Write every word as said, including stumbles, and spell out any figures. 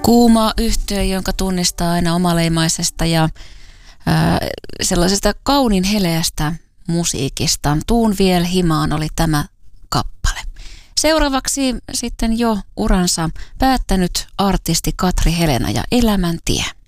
Kuuma yhtye, jonka tunnistaa aina omaleimaisesta ja ää, sellaisesta kaunin heleästä musiikista. Tuun viel himaan oli tämä kappale. Seuraavaksi sitten jo uransa päättänyt artisti Katri Helena ja Elämäntie.